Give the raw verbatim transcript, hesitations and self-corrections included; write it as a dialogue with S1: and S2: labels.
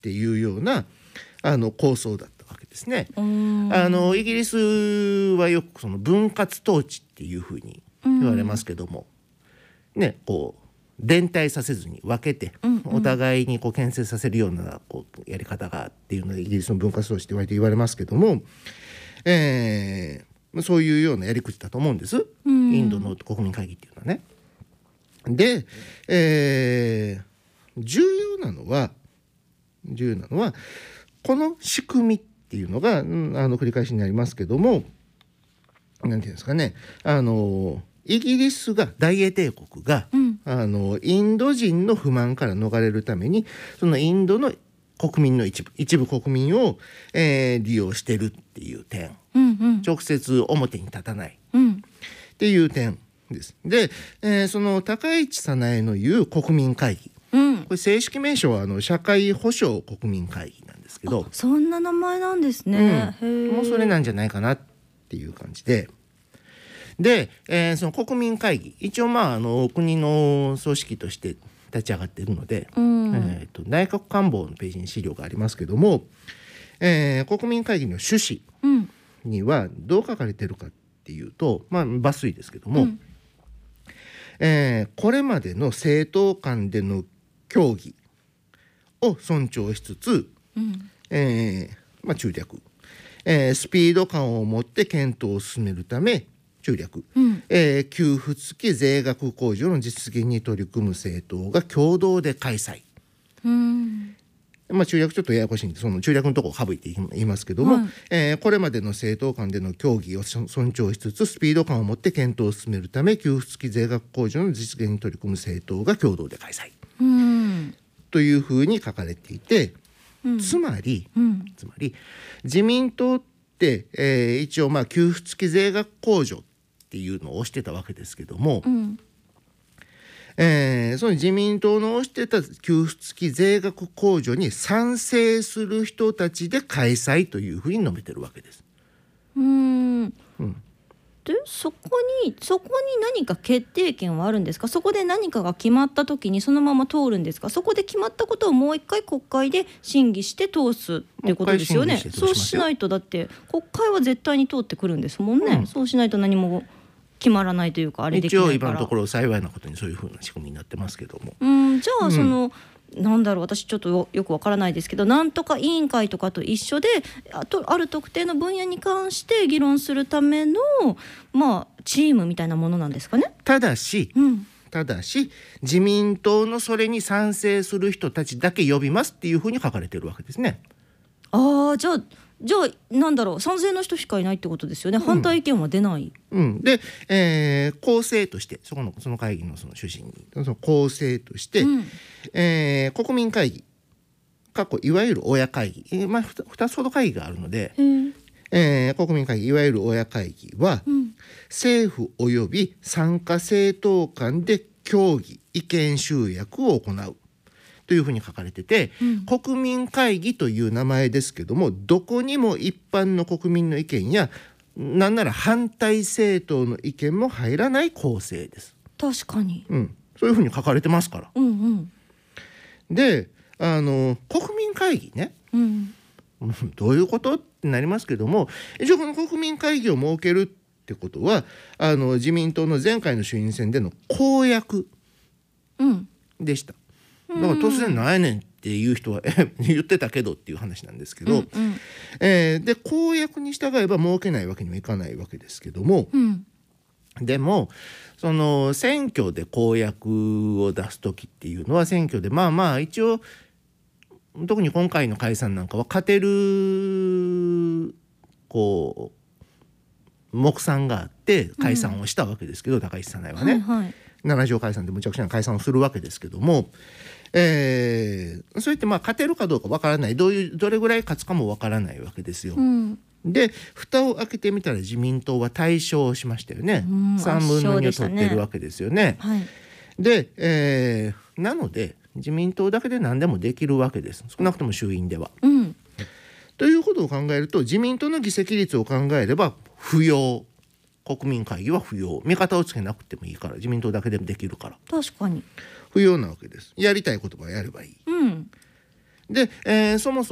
S1: っていうようなあの構想だったわけですね。あのイギリスはよくその分割統治っていうふうに言われますけども、ね、こう連帯させずに分けて、うんうん、お互いにこう牽制させるようなこうやり方がっていうのでイギリスの分割統治って言われて言われますけども、えー、そういうようなやり口だと思うんです、うん、インドの国民会議っていうのはね。で、えー、重要なのは重要なのはこの仕組みっていうのが、うん、あの繰り返しになりますけども、なんていうんですかね、あのイギリスが大英帝国が、うん、あのインド人の不満から逃れるためにそのインドの国民の一部一部国民を、えー、利用してるっていう点、うんうん、直接表に立たない、うん、っていう点です。で、えー、その高市早苗の言う国民会議、うん、これ正式名称はあの社会保障国民会議なんですけど、
S2: そんな名前なんですね、
S1: うん、もうそれなんじゃないかなっていう感じで。で、えー、その国民会議一応まああの国の組織として立ち上がっているので、うんえー、と内閣官房のページに資料がありますけども、えー、国民会議の趣旨にはどう書かれているかっていうと、まあ抜粋ですけども、うんえー、これまでの政党間での協議を尊重しつつ、うんえーまあ、中略、えー、スピード感を持って検討を進めるため中略、うんえー、給付付き税額控除の実現に取り組む政党が共同で開催、うんまあ、中略ちょっとややこしいんでその中略のところを省いて言いますけども、はいえー、これまでの政党間での協議を尊重しつつスピード感を持って検討を進めるため給付付き税額控除の実現に取り組む政党が共同で開催、うん、というふうに書かれていて、うん、つまり、うん、つまり自民党って、えー、一応まあ給付付き税額控除っていうのを推してたわけですけども、うんえー、その自民党の推してた給付付き税額控除に賛成する人たちで開催というふうに述べてるわけです。
S2: うーん、うん、でそこにそこに何か決定権はあるんですか？そこで何かが決まった時にそのまま通るんですか？そこで決まったことをもう一回国会で審議して通すっていうことですよね。そうしないとだって国会は絶対に通ってくるんですもんね、うん、そうしないと何も決まらないというかあれできないから
S1: 一応今のところ幸いなことにそういう風な仕組みになってますけども、
S2: うんじゃあその、うん、なんだろう私ちょっと よ, よくわからないですけどなんとか委員会とかと一緒で あ, とある特定の分野に関して議論するためのまあチームみたいなものなんですかね。
S1: ただし、うん、ただし自民党のそれに賛成する人たちだけ呼びますっていう風に書かれてるわけですね。
S2: ああじゃあじゃあなんだろう賛成の人しかいないってことですよね、うん、反対意見は出ない、
S1: うん、で、えー、構成としてそこのその会議のその趣旨にその構成として、うんえー、国民会議過去いわゆる親会議、えーまあ、ふたつほど会議があるので、えー、国民会議いわゆる親会議は、うん、政府および参加政党間で協議意見集約を行うというふうに書かれてて、うん、国民会議という名前ですけどもどこにも一般の国民の意見やなんなら反対政党の意見も入らない構成です。
S2: 確かに、
S1: うん、そういうふうに書かれてますから、
S2: うんうん、
S1: であの国民会議ね、うん、どういうことってなりますけども一応この国民会議を設けるってことはあの自民党の前回の衆院選での公約でした、うんだから突然なんやねんっていう人は言ってたけどっていう話なんですけど、うんうんえー、で公約に従えば設けないわけにはいかないわけですけども、うん、でもその選挙で公約を出す時っていうのは選挙でまあまあ一応特に今回の解散なんかは勝てるこう目算があって解散をしたわけですけど、うん、高市早苗はね、はいはい、なな条解散でむちゃくちゃな解散をするわけですけどもえー、そうやってまあ勝てるかどうかわからないどういうどれぐらい勝つかもわからないわけですよ、うん、で蓋を開けてみたら自民党は大勝しましたよね、うん、さんぶんのにを取ってるわけですよね、はい、で、えー、なので自民党だけで何でもできるわけです少なくとも衆院では、うん、ということを考えると自民党の議席率を考えれば不要国民会議は不要味方をつけなくてもいいから自民党だけでもできるから
S2: 確かに
S1: 不要なわけです。やりたいことはやればいい、
S2: うん、
S1: で、えーそもそも